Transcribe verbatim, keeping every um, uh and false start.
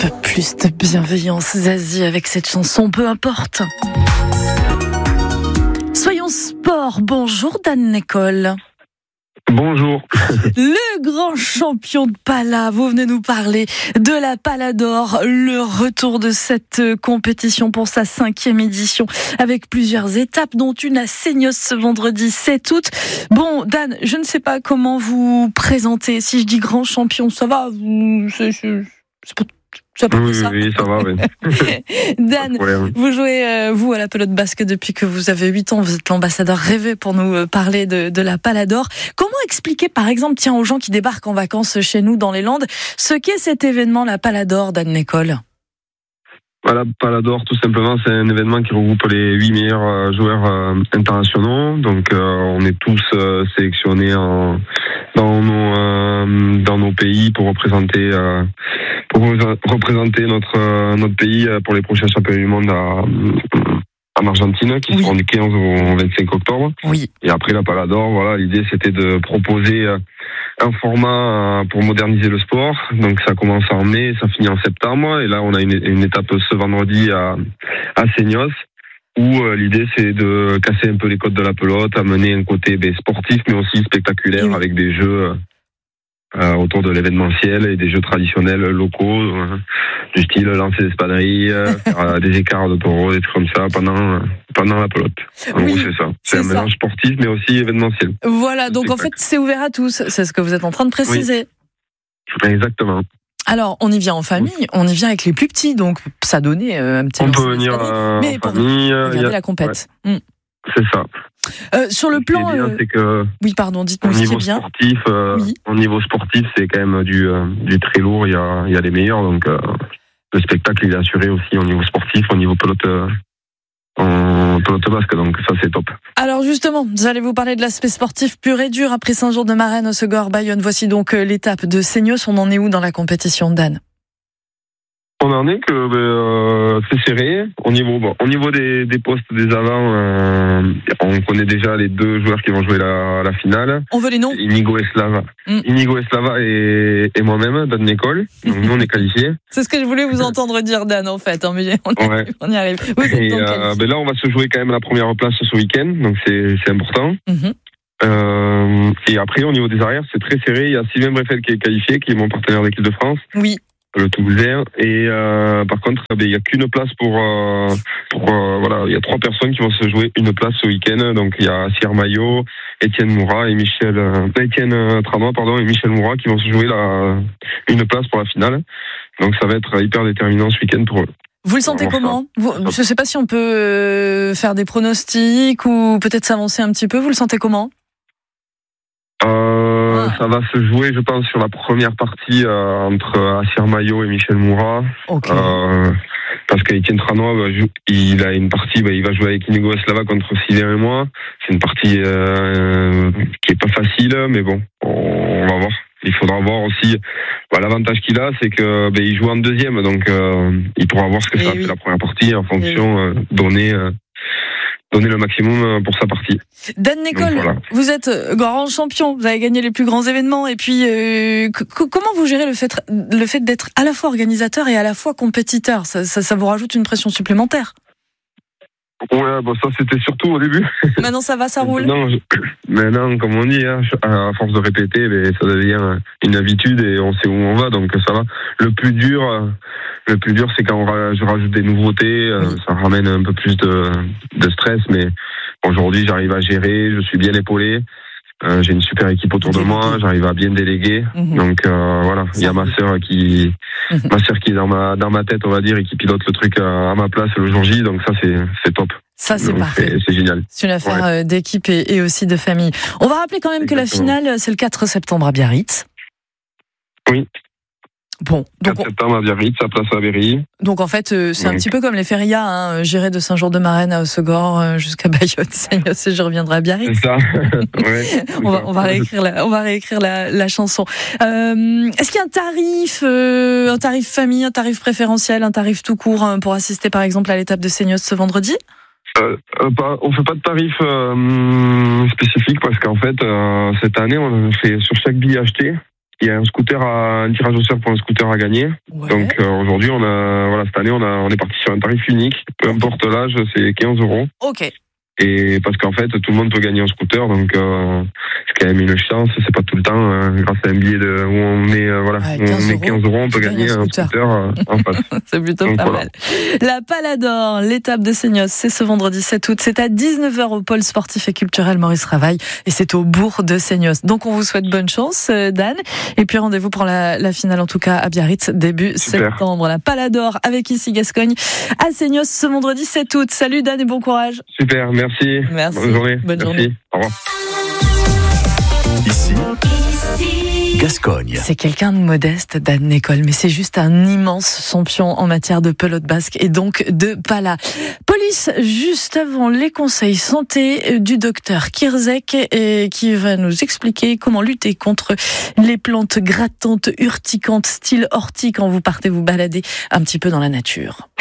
peu plus de bienveillance, Zazie, avec cette chanson, peu importe. Soyons sport. Bonjour Dan Nicole. Bonjour. Le grand champion de Pala, vous venez nous parler de la Pala d'Or, le retour de cette compétition pour sa cinquième édition avec plusieurs étapes, dont une à Seignos ce vendredi sept août. Bon, Dan, je ne sais pas comment vous présenter. Si je dis grand champion, ça va vous, c'est, c'est, c'est pas... Ça oui, ça. oui, ça va, oui. Dan, vous jouez, euh, vous, à la pelote basque depuis que vous avez huit ans. Vous êtes l'ambassadeur rêvé pour nous euh, parler de, de la Pala d'Or. Comment expliquer, par exemple, tiens, aux gens qui débarquent en vacances chez nous dans les Landes, ce qu'est cet événement, la Pala d'Or, Dan Nicole? Voilà, Pala d'Or, tout simplement, c'est un événement qui regroupe les huit meilleurs euh, joueurs euh, internationaux. Donc, euh, on est tous euh, sélectionnés en, dans nos euh, dans nos pays pour représenter euh, pour représenter notre euh, notre pays pour les prochains championnats du monde à en Argentine, qui oui. seront du quinze au vingt-cinq octobre. Oui. Et après la Pala d'Or, voilà, l'idée c'était de proposer un format pour moderniser le sport. Donc ça commence en mai, ça finit en septembre. Et là, on a une, une étape ce vendredi à, à Seignos, où euh, l'idée c'est de casser un peu les codes de la pelote, amener un côté ben, sportif, mais aussi spectaculaire, oui. avec des jeux euh, autour de l'événementiel et des jeux traditionnels locaux, euh, du style lancer des espadrilles, euh, faire des écarts de taureau, des trucs comme ça pendant pendant la pelote. En oui, gros, c'est ça. C'est, c'est un ça. mélange sportif, mais aussi événementiel. Voilà, donc en fait, c'est ouvert à tous. C'est ce que vous êtes en train de préciser. Oui. Exactement. Alors, on y vient en famille, on y vient avec les plus petits, donc ça donnait euh, un petit... On peut venir euh, mais en pour famille. Regarder a... la compète. Ouais. Mm. C'est ça. Euh, sur le plan... Ce qui est bien, euh... c'est que... Oui, pardon, dites-moi ce qui est bien. Sportif, euh, oui. Au niveau sportif, c'est quand même du, euh, du très lourd, il y a, il y a les meilleurs, donc euh, le spectacle il est assuré aussi au niveau sportif, au niveau pelote... Euh, en pelote basque, donc ça c'est top. Alors justement, j'allais vous parler de l'aspect sportif pur et dur après Saint-Jean-de-Marennes, Hossegor, Bayonne. Voici donc l'étape de Seignos. On en est où dans la compétition, Dan? On en est que euh, c'est serré. Au niveau, bon, au niveau des, des postes des avants, euh, on connaît déjà les deux joueurs qui vont jouer la, la finale. On veut les noms. Inigo Eslava, mm. Inigo Eslava et, et moi-même, Dan Nicole. Donc nous on est qualifiés. C'est ce que je voulais vous entendre dire, Dan, en fait. Hein, mais on, ouais. on y arrive. Vous êtes et donc euh, ben là on va se jouer quand même la première place ce week-end, donc c'est, c'est important. Mm-hmm. Euh, et après au niveau des arrières, c'est très serré. Il y a Sylvain Breffel qui est qualifié, qui est mon partenaire d'équipe de France. Oui. Le Toulousain, et euh, par contre il n'y a qu'une place pour, euh, pour euh, voilà, il y a trois personnes qui vont se jouer une place ce week-end. Donc il y a Sierre Maillot, Étienne Moura et Michel euh, Étienne Tranois pardon et Michel Moura qui vont se jouer la, une place pour la finale. Donc ça va être hyper déterminant ce week-end pour eux. Vous le sentez comment? Vous, je ne sais pas si on peut faire des pronostics ou peut-être s'avancer un petit peu. Vous le sentez comment? Euh, ah. Ça va se jouer, je pense, sur la première partie euh, entre Assir Maillot et Michel Moura. Okay. Euh, parce qu'Étienne Tranois, bah, il a une partie, bah, il va jouer avec Inigo Eslava contre Sylvain et moi. C'est une partie euh, qui est pas facile, mais bon, on, on va voir. Il faudra voir aussi. Bah, l'avantage qu'il a, c'est que bah, il joue en deuxième, donc euh, il pourra voir ce que et ça oui. fait la première partie en fonction oui. euh, donner. Euh, donner le maximum pour sa partie. Dan Nicole, voilà. Vous êtes grand champion, vous avez gagné les plus grands événements, et puis euh, c- comment vous gérez le fait, le fait d'être à la fois organisateur et à la fois compétiteur? Ça, ça, ça vous rajoute une pression supplémentaire? Ouais, bon ça c'était surtout au début. Maintenant ça va, ça roule. Maintenant, je, maintenant comme on dit, hein, à force de répéter, mais ça devient une habitude et on sait où on va, donc ça va. Le plus dur, le plus dur, c'est quand on, je rajoute des nouveautés, oui. Ça ramène un peu plus de, de stress, mais aujourd'hui j'arrive à gérer, je suis bien épaulé. Euh, j'ai une super équipe autour de moi, j'arrive à bien déléguer. Mm-hmm. Donc euh, voilà, il y a ma sœur qui, mm-hmm. ma sœur qui est dans ma dans ma tête, on va dire, et qui pilote le truc à, à ma place le jour J. Donc ça c'est c'est top. Ça c'est donc, parfait. C'est, c'est génial. C'est une affaire ouais. d'équipe et, et aussi de famille. On va rappeler quand même Exactement. que la finale c'est le quatre septembre à Biarritz. Oui. Bon, donc quatre septembre à Biarritz, à Place Avery. Donc en fait, euh, c'est donc. un petit peu comme les férias, hein, j'irai de Saint-Jean-de-Marennes à Hossegor euh, jusqu'à Bayonne, Seignos, et je reviendrai à Biarritz. C'est ça. ouais, on, va, on va réécrire la, on va réécrire la, la chanson. Euh, est-ce qu'il y a un tarif, euh, un tarif famille, un tarif préférentiel, un tarif tout court hein, pour assister par exemple à l'étape de Seignos ce vendredi? Euh, euh, pas, on fait pas de tarif euh, spécifique parce qu'en fait euh, cette année on fait sur chaque billet acheté. il y a un scooter, à, un tirage au sort pour un scooter à gagner. Ouais. Donc euh, aujourd'hui, on a, voilà, cette année, on a, on est parti sur un tarif unique. Peu importe l'âge, c'est quinze euros. Ok. Et parce qu'en fait, tout le monde peut gagner un scooter, donc euh, c'est quand même une chance. C'est pas tout le temps euh, grâce à un billet de, où on met, euh, voilà, Ouais, où on met euros, quinze euros, on peut gagner un scooter, un scooter euh, en face. C'est plutôt Donc, pas voilà. mal. La Palador, l'étape de Seignos, c'est ce vendredi sept août. C'est à dix-neuf heures au pôle sportif et culturel Maurice Ravaille et c'est au bourg de Seignos. Donc on vous souhaite bonne chance, Dan. Et puis rendez-vous pour la, la finale, en tout cas à Biarritz, début Super. septembre. La Palador avec ici Gascogne à Seignos ce vendredi sept août. Salut Dan et bon courage. Super, merci. Merci. Bonne journée. Bonne merci. journée. Au revoir. Ici, Gascogne. C'est quelqu'un de modeste, Dan Nécole, mais c'est juste un immense champion en matière de pelote basque et donc de pala. Police, juste avant les conseils santé du docteur Kirzek, et qui va nous expliquer comment lutter contre les plantes grattantes, urticantes, style ortie quand vous partez vous balader un petit peu dans la nature.